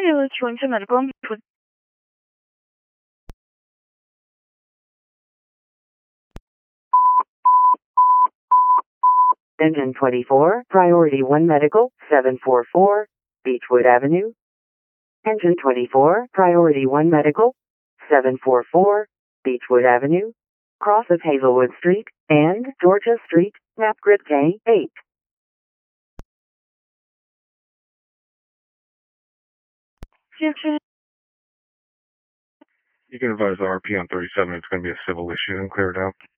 Trinity Medical. Engine 24, Priority 1 Medical, 744, Beechwood Avenue. Engine 24, Priority 1 Medical, 744, Beechwood Avenue, cross of Hazelwood Street and Georgia Street, map grid K8. You can advise the RP on 37 it's going to be a civil issue and clear it out.